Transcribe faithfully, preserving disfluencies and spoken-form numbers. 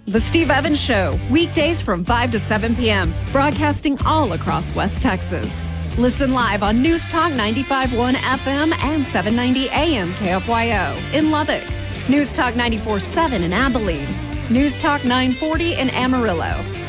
The Steve Evans Show, weekdays from five to seven p.m., broadcasting all across West Texas. Listen live on News Talk ninety-five point one F M and seven ninety A M K F Y O in Lubbock. News Talk ninety-four point seven in Abilene. News Talk nine forty in Amarillo.